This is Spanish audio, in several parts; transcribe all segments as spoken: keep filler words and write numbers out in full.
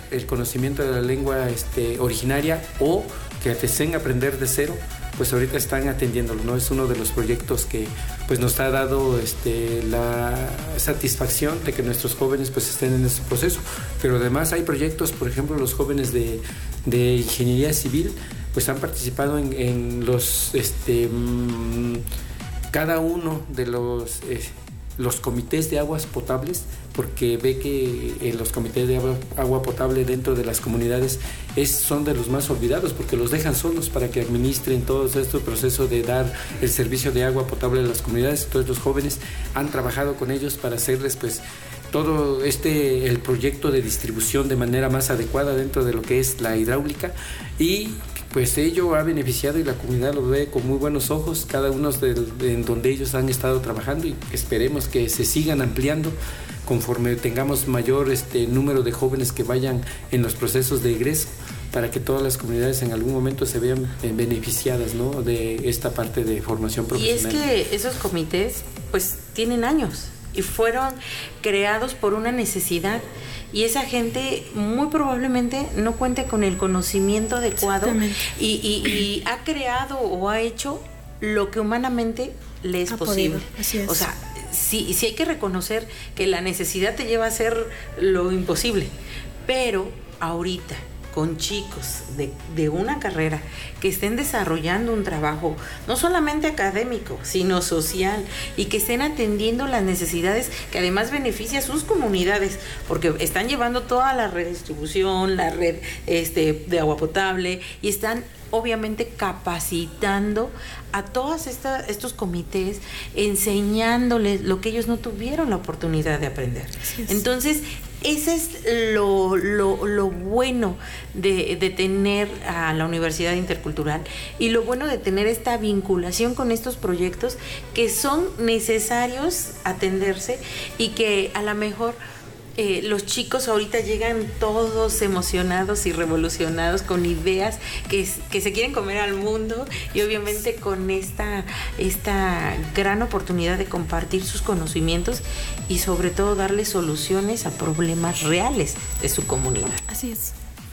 el conocimiento de la lengua este, originaria o que deseen aprender de cero, pues ahorita están atendiéndolo, ¿no? Es uno de los proyectos que pues nos ha dado este, la satisfacción de que nuestros jóvenes pues estén en ese proceso. Pero además hay proyectos, por ejemplo, los jóvenes de, de ingeniería civil pues han participado en, en los este mmm, cada uno de los eh, los comités de aguas potables, porque ve que en los comités de agua, agua potable dentro de las comunidades es, son de los más olvidados, porque los dejan solos para que administren todo este proceso de dar el servicio de agua potable a las comunidades. Entonces los jóvenes han trabajado con ellos para hacerles pues todo este el proyecto de distribución de manera más adecuada dentro de lo que es la hidráulica, y pues ello ha beneficiado y la comunidad lo ve con muy buenos ojos, cada uno de, de, en donde ellos han estado trabajando, y esperemos que se sigan ampliando conforme tengamos mayor este, número de jóvenes que vayan en los procesos de egreso, para que todas las comunidades en algún momento se vean eh, beneficiadas, ¿no?, de esta parte de formación profesional. Y es que esos comités pues tienen años y fueron creados por una necesidad, y esa gente muy probablemente no cuente con el conocimiento adecuado y, y, y ha creado o ha hecho lo que humanamente le es ha posible. Así es. O sea, sí, sí hay que reconocer que la necesidad te lleva a hacer lo imposible, pero ahorita con chicos de, de una carrera que estén desarrollando un trabajo no solamente académico, sino social, y que estén atendiendo las necesidades que además beneficia a sus comunidades, porque están llevando toda la redistribución, la red este, de agua potable, y están obviamente capacitando a todos estos comités, enseñándoles lo que ellos no tuvieron la oportunidad de aprender. Entonces, ese es lo, lo, lo bueno de, de tener a la Universidad Intercultural, y lo bueno de tener esta vinculación con estos proyectos que son necesarios atenderse, y que a lo mejor Eh, los chicos ahorita llegan todos emocionados y revolucionados con ideas que, que se quieren comer al mundo, y obviamente con esta, esta gran oportunidad de compartir sus conocimientos y sobre todo darle soluciones a problemas reales de su comunidad. Así es.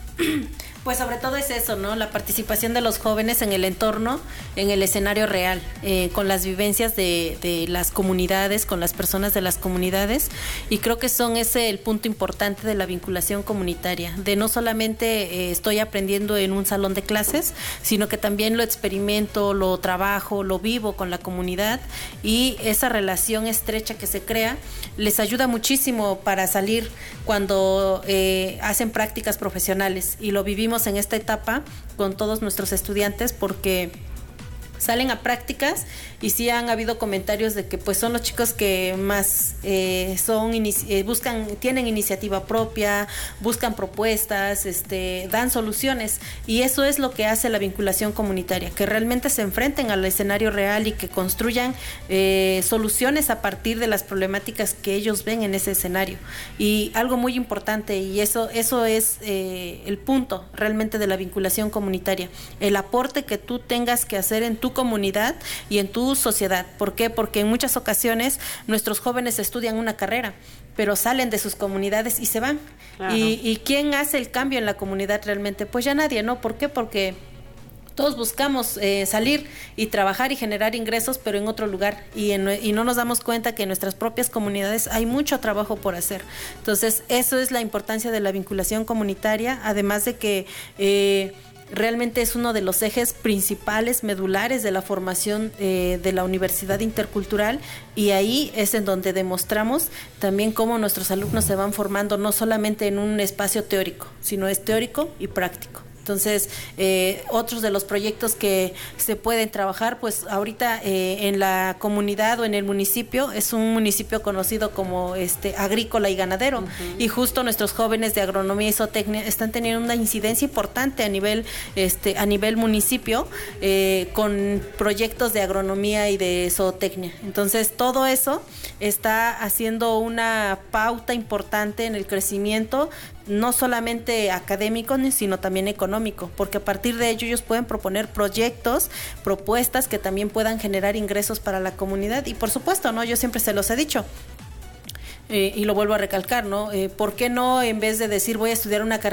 Pues sobre todo es eso, ¿no? La participación de los jóvenes en el entorno, en el escenario real, eh, con las vivencias de, de las comunidades, con las personas de las comunidades, y creo que son ese el punto importante de la vinculación comunitaria, de no solamente eh, estoy aprendiendo en un salón de clases, sino que también lo experimento, lo trabajo, lo vivo con la comunidad, y esa relación estrecha que se crea les ayuda muchísimo para salir cuando eh, hacen prácticas profesionales, y lo vivimos en esta etapa con todos nuestros estudiantes, porque salen a prácticas y sí han habido comentarios de que pues son los chicos que más eh, son eh, buscan, tienen iniciativa propia, buscan propuestas, este, dan soluciones, y eso es lo que hace la vinculación comunitaria, que realmente se enfrenten al escenario real y que construyan eh, soluciones a partir de las problemáticas que ellos ven en ese escenario. Y algo muy importante, y eso, eso es eh, el punto realmente de la vinculación comunitaria, el aporte que tú tengas que hacer en tu comunidad y en tu sociedad. ¿Por qué? Porque en muchas ocasiones nuestros jóvenes estudian una carrera, pero salen de sus comunidades y se van. Claro. ¿Y, y quién hace el cambio en la comunidad realmente? Pues ya nadie, ¿no? ¿Por qué? Porque todos buscamos eh, salir y trabajar y generar ingresos, pero en otro lugar, y, en, y no nos damos cuenta que en nuestras propias comunidades hay mucho trabajo por hacer. Entonces, eso es la importancia de la vinculación comunitaria, además de que eh, realmente es uno de los ejes principales, medulares de la formación eh, de la Universidad Intercultural, y ahí es en donde demostramos también cómo nuestros alumnos se van formando no solamente en un espacio teórico, sino es teórico y práctico. Entonces, eh, otros de los proyectos que se pueden trabajar, pues ahorita eh, en la comunidad o en el municipio, es un municipio conocido como este agrícola y ganadero, uh-huh. y justo nuestros jóvenes de agronomía y zootecnia están teniendo una incidencia importante a nivel, este, a nivel municipio, eh, con proyectos de agronomía y de zootecnia. Entonces, todo eso está haciendo una pauta importante en el crecimiento, no solamente académico, sino también económico, porque a partir de ello ellos pueden proponer proyectos, propuestas que también puedan generar ingresos para la comunidad. Y por supuesto, ¿no? Yo siempre se los he dicho, eh, y lo vuelvo a recalcar, ¿no? Eh, ¿por qué no, en vez de decir voy a estudiar una carrera